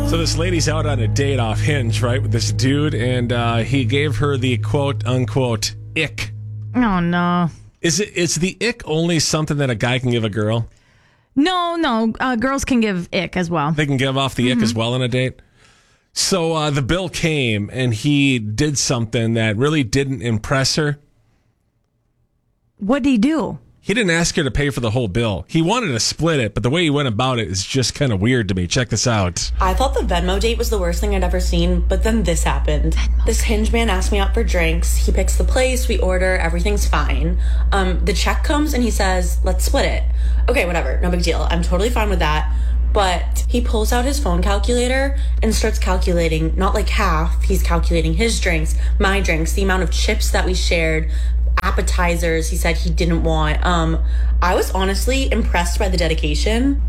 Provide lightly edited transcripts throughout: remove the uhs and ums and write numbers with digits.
So this lady's out on a date off Hinge, right, with this dude, and he gave her the quote-unquote ick. Oh, no. Is the ick only something that a guy can give a girl? No. Girls can give ick as well. They can give off the ick as well on a date? So the bill came, and he did something that really didn't impress her. What'd he do? He didn't ask her to pay for the whole bill. He wanted to split it, but the way he went about it is just kind of weird to me. Check this out. I thought the Venmo date was the worst thing I'd ever seen, but then this happened. This Hinge man asked me out for drinks. He picks the place, we order, everything's fine. The check comes and he says, let's split it. Okay, whatever, no big deal. I'm totally fine with that. But he pulls out his phone calculator and starts calculating, not like half, he's calculating his drinks, my drinks, the amount of chips that we shared, appetizers he said he didn't want. I was honestly impressed by the dedication.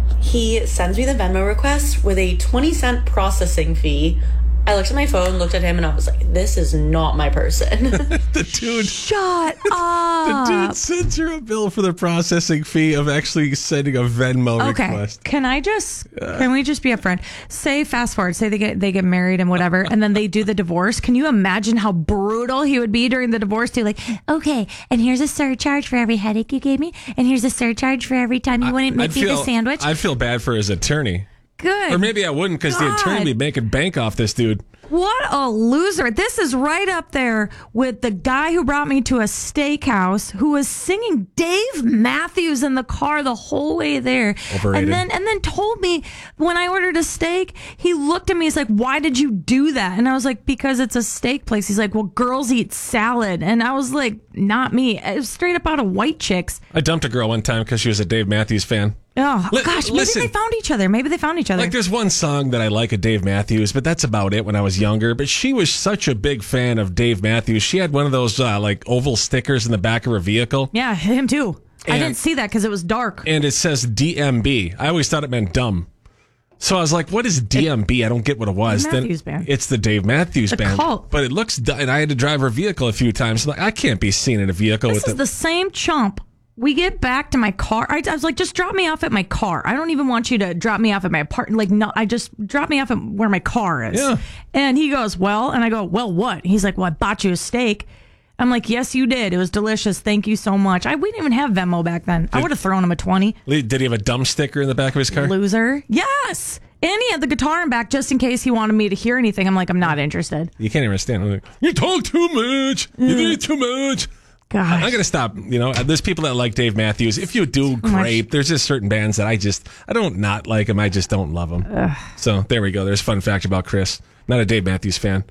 He sends me the Venmo request with a 20-cent processing fee. I looked at my phone, looked at him, and I was like, this is not my person. The dude... Shut up. The dude sends her a bill for the processing fee of actually sending a Venmo request. Can we just be upfront? Say fast forward, say they get married and whatever, and then they do the divorce. Can you imagine how brutal he would be during the divorce? To like, okay, and here's a surcharge for every headache you gave me, and here's a surcharge for every time you wouldn't make me the sandwich. I'd feel bad for his attorney. Good. Or maybe I wouldn't, because the attorney would be making bank off this dude. What a loser. This is right up there with the guy who brought me to a steakhouse who was singing Dave Matthews in the car the whole way there. Overrated. And then told me when I ordered a steak, he looked at me, he's like, why did you do that? And I was like, because it's a steak place. He's like, well, girls eat salad. And I was like, not me. It was straight up out of White Chicks. I dumped a girl one time because she was a Dave Matthews fan. Oh, gosh, maybe they found each other. Like, there's one song that I like of Dave Matthews, but that's about it when I was younger. But she was such a big fan of Dave Matthews. She had one of those, like, oval stickers in the back of her vehicle. Yeah, him too. I didn't see that because it was dark. And it says DMB. I always thought it meant dumb. So I was like, what is DMB? I don't get what it was. Dave Matthews Band. It's the Dave Matthews The Band. cult. But it looks, and I had to drive her vehicle a few times. Like, I can't be seen in a vehicle This with is the same chump. We get back to my car. I was like, just drop me off at my car. I don't even want you to drop me off at my apartment. Like, no, I just drop me off at where my car is. Yeah. And he goes, well, and I go, well, what? He's like, well, I bought you a steak. I'm like, yes, you did. It was delicious. Thank you so much. We didn't even have Venmo back then. I would have thrown him a 20. Did he have a dumb sticker in the back of his car? Loser. Yes. And he had the guitar in back just in case he wanted me to hear anything. I'm like, I'm not interested. You can't even understand. I'm like, you talk too much. You need too much. Gosh. I'm going to stop. There's people that like Dave Matthews. If you do, great. There's just certain bands that I don't not like them. I just don't love them. So there we go. There's a fun fact about Chris. Not a Dave Matthews fan.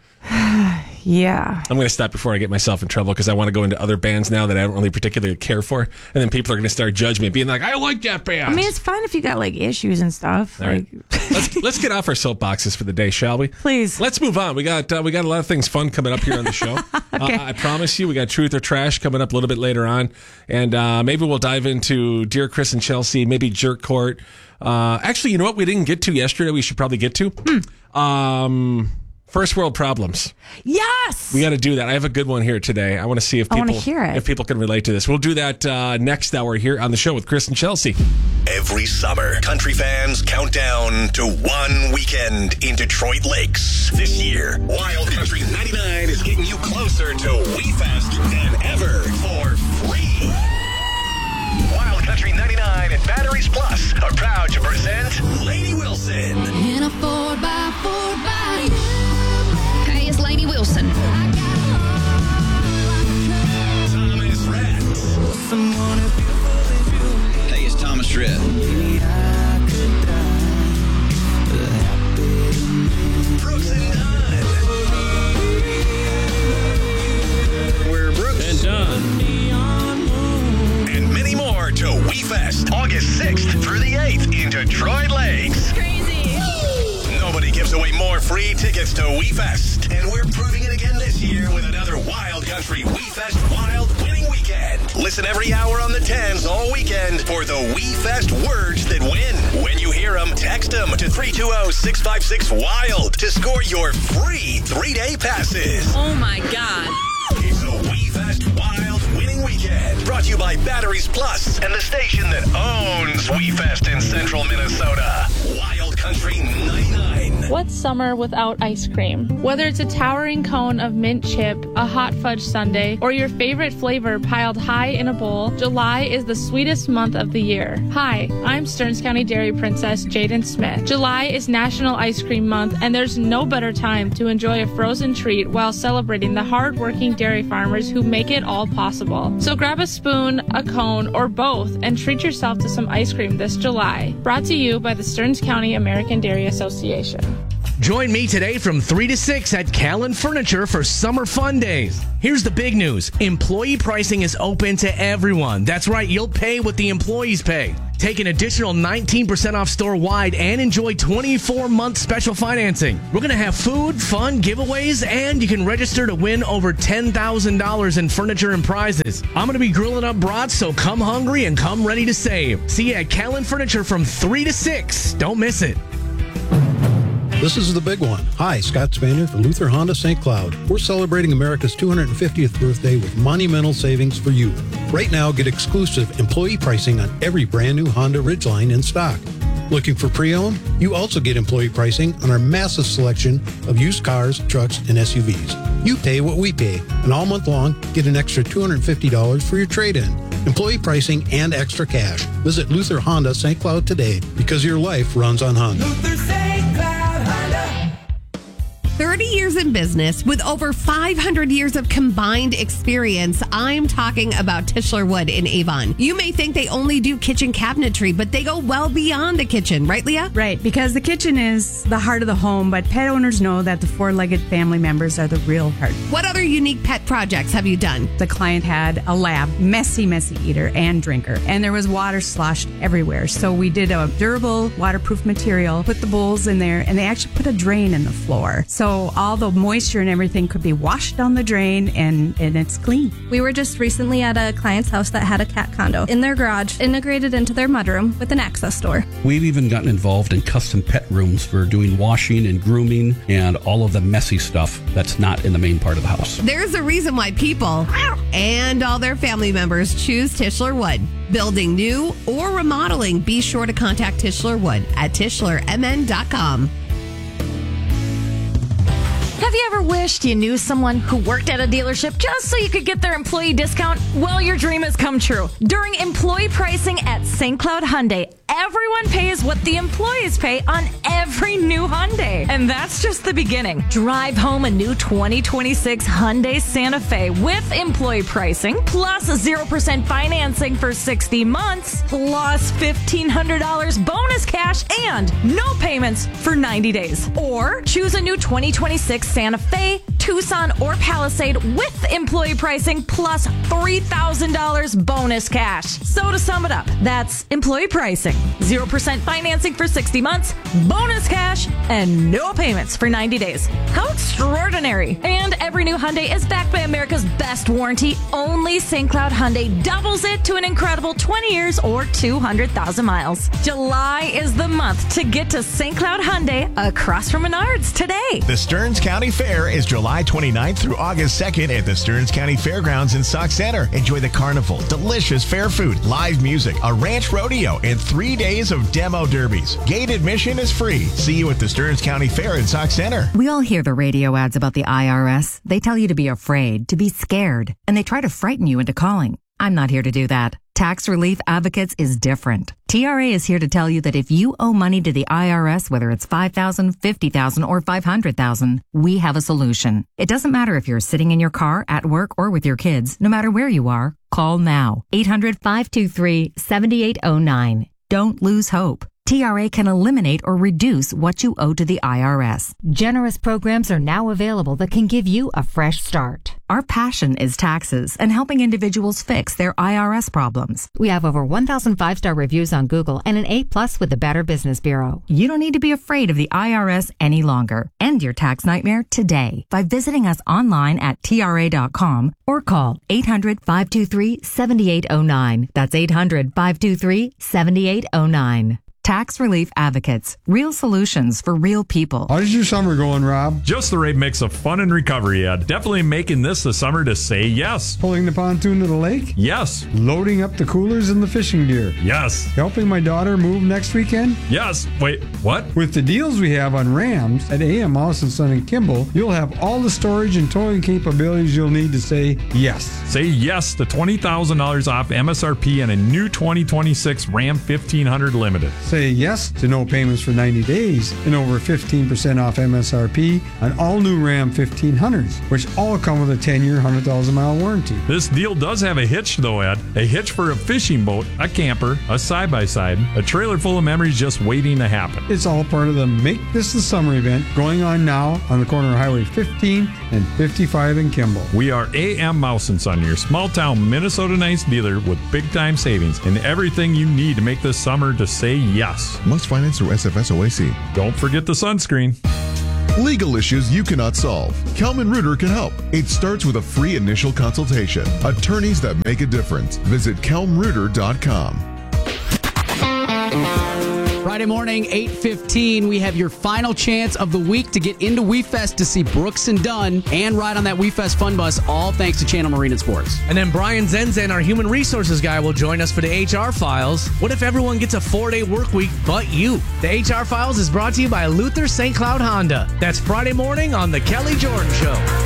Yeah. I'm going to stop before I get myself in trouble because I want to go into other bands now that I don't really particularly care for. And then people are going to start judging me, being like, I like that band. I mean, it's fine if you got like issues and stuff. All right. Let's get off our soapboxes for the day, shall we? Please. Let's move on. We got a lot of things fun coming up here on the show. Okay. I promise you, we got Truth or Trash coming up a little bit later on. And maybe we'll dive into Dear Chris and Chelsea, maybe Jerk Court. Actually, you know what we didn't get to yesterday we should probably get to? First world problems. Yes. We got to do that. I have a good one here today. I want to see if people can relate to this. We'll do that next hour here on the show with Chris and Chelsea. Every summer, country fans count down to one weekend in Detroit Lakes. This year, Wild Country 99 is getting you closer to WeFest than ever for free. Wild Country 99 and Batteries Plus are proud to present Lainey Wilson. In a 4x4 Hey, it's Lainey Wilson. Thomas Rhett. Hey, it's Thomas Rhett. Brooks and Dunn. We're Brooks and Dunn. And many more to WeFest, August 6th through the 8th in Detroit Lakes. Crazy. Nobody gives away more free tickets to WeFest. And we're proving it again this year with another Wild Country WeFest Wild Winning Weekend. Listen every hour on the 10s all weekend for the WeFest words that win. When you hear them, text them to 320-656-WILD to score your free 3-day passes. Oh, my God. It's a WeFest Wild Winning Weekend. Brought to you by Batteries Plus and the station that owns WeFest in central Minnesota. Wild Country 99. What's summer without ice cream? Whether it's a towering cone of mint chip, a hot fudge sundae, or your favorite flavor piled high in a bowl, July is the sweetest month of the year. Hi, I'm Stearns County Dairy Princess Jaden Smith. July is National Ice Cream Month, and there's no better time to enjoy a frozen treat while celebrating the hard-working dairy farmers who make it all possible. So grab a spoon, a cone, or both, and treat yourself to some ice cream this July. Brought to you by the Stearns County American Dairy Association. Join me today from 3 to 6 at Callan Furniture for Summer Fun Days. Here's the big news. Employee pricing is open to everyone. That's right, you'll pay what the employees pay. Take an additional 19% off store-wide and enjoy 24-month special financing. We're going to have food, fun, giveaways, and you can register to win over $10,000 in furniture and prizes. I'm going to be grilling up brats, so come hungry and come ready to save. See you at Callan Furniture from 3 to 6. Don't miss it. This is the big one. Hi, Scott Spanier for Luther Honda St. Cloud. We're celebrating America's 250th birthday with monumental savings for you. Right now, get exclusive employee pricing on every brand new Honda Ridgeline in stock. Looking for pre-owned? You also get employee pricing on our massive selection of used cars, trucks, and SUVs. You pay what we pay, and all month long, get an extra $250 for your trade-in. Employee pricing and extra cash. Visit Luther Honda St. Cloud today because your life runs on Honda. Luther St. Cloud Honda. 30 years in business with over 500 years of combined experience. I'm talking about Tischler Wood in Avon. You may think they only do kitchen cabinetry, but they go well beyond the kitchen, right, Leah? Right, because the kitchen is the heart of the home, but pet owners know that the four-legged family members are the real heart. What other unique pet projects have you done? The client had a lab, messy eater and drinker, and there was water sloshed everywhere. So we did a durable, waterproof material, put the bowls in there, and they actually put a drain in the floor. So all the moisture and everything could be washed down the drain, and it's clean. We were just recently at a client's house that had a cat condo in their garage, integrated into their mudroom with an access door. We've even gotten involved in custom pet rooms for doing washing and grooming and all of the messy stuff that's not in the main part of the house. There's a reason why people and all their family members choose Tischler Wood. Building new or remodeling, be sure to contact Tischler Wood at TischlerMN.com. Have you ever wished you knew someone who worked at a dealership just so you could get their employee discount? Well, your dream has come true. During employee pricing at St. Cloud Hyundai, everyone pays what the employees pay on every new Hyundai. And that's just the beginning. Drive home a new 2026 Hyundai Santa Fe with employee pricing, plus 0% financing for 60 months, plus $1,500 bonus cash, and no payments for 90 days. Or choose a new 2026 Santa Fe, Tucson, or Palisade with employee pricing plus $3,000 bonus cash. So to sum it up, that's employee pricing, 0% financing for 60 months, bonus cash, and no payments for 90 days. How extraordinary. And every new Hyundai is backed by America's best warranty. Only St. Cloud Hyundai doubles it to an incredible 20 years or 200,000 miles. July is the month to get to St. Cloud Hyundai across from Menards today. The Stearns County Fair is July 29th through August 2nd at the Stearns County Fairgrounds in Sauk Center. Enjoy the carnival, delicious fair food, live music, a ranch rodeo, and 3 days of demo derbies. Gate admission is free. See you at the Stearns County Fair in Sauk Center. We all hear the radio ads about the IRS. They tell you to be afraid, to be scared, and they try to frighten you into calling. I'm not here to do that. Tax Relief Advocates is different. TRA is here to tell you that if you owe money to the IRS, whether it's $5,000, $50,000, or $500,000, we have a solution. It doesn't matter if you're sitting in your car, at work, or with your kids. No matter where you are, call now. 800-523-7809. Don't lose hope. TRA can eliminate or reduce what you owe to the IRS. Generous programs are now available that can give you a fresh start. Our passion is taxes and helping individuals fix their IRS problems. We have over 1,000 5-star reviews on Google and an A+ with the Better Business Bureau. You don't need to be afraid of the IRS any longer. End your tax nightmare today by visiting us online at TRA.com or call 800-523-7809. That's 800-523-7809. Tax Relief Advocates. Real solutions for real people. How's your summer going, Rob? Just the right mix of fun and recovery, Ed. Definitely making this the summer to say yes. Pulling the pontoon to the lake? Yes. Loading up the coolers and the fishing gear? Yes. Helping my daughter move next weekend? Yes. Wait, what? With the deals we have on Rams at A.M. Mouse & Son in Kimball, you'll have all the storage and towing capabilities you'll need to say yes. Say yes to $20,000 off MSRP and a new 2026 Ram 1500 Limited. Say yes to no payments for 90 days and over 15% off MSRP on all new Ram 1500s, which all come with a 10-year, 100,000-mile warranty. This deal does have a hitch, though, Ed. A hitch for a fishing boat, a camper, a side-by-side, a trailer full of memories just waiting to happen. It's all part of the Make This the Summer event going on now on the corner of Highway 15 and 55 in Kimball. We are A.M. Mouse & Son, your small-town Minnesota Nice dealer with big-time savings and everything you need to make this summer to say yes. Must finance through SFS OAC. Don't forget the sunscreen. Legal issues you cannot solve. Kelman Reuter can help. It starts with a free initial consultation. Attorneys that make a difference. Visit kelmreuter.com. Friday morning, 8:15, we have your final chance of the week to get into WeFest to see Brooks and Dunn and ride on that WeFest Fun Bus, all thanks to Channel Marine and Sports. And then Brian Zenzen, our human resources guy, will join us for the HR Files. What if everyone gets a 4-day work week but you? The HR Files is brought to you by Luther St. Cloud Honda. That's Friday morning on The Kelly Jordan Show.